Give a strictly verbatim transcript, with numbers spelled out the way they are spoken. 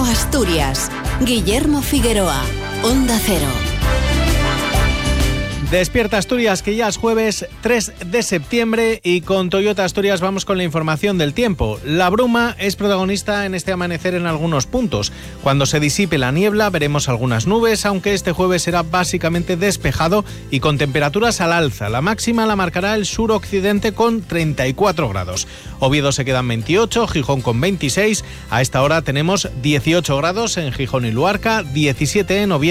Torno Asturias. Guillermo Figueroa, Onda Cero. Despierta Asturias, que ya es jueves tres de septiembre y con Toyota Asturias vamos con la información del tiempo. La bruma es protagonista en este amanecer en algunos puntos. Cuando se disipe la niebla veremos algunas nubes, aunque este jueves será básicamente despejado y con temperaturas al alza. La máxima la marcará el suroccidente con treinta y cuatro grados. Oviedo se quedan veintiocho, Gijón con veintiséis. A esta hora tenemos dieciocho grados en Gijón y Luarca, diecisiete en Oviedo.